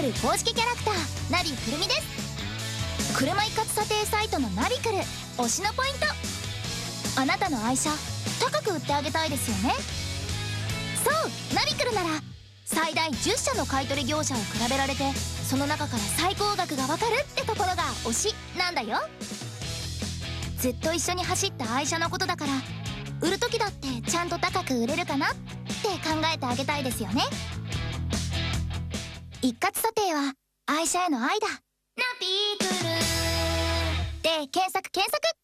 ル公式キャラクターナビくるみです。車一括査定サイトのナビクル推しのポイント、あなたの愛車高く売ってあげたいですよね。そうナビクルなら最大10社の買取業者を比べられて、その中から最高額がわかるってところが推しなんだよ。ずっと一緒に走った愛車のことだから、売る時だってちゃんと高く売れるかなって考えてあげたいですよね。一括査定は愛車への愛だ。ナビクルで検索検索。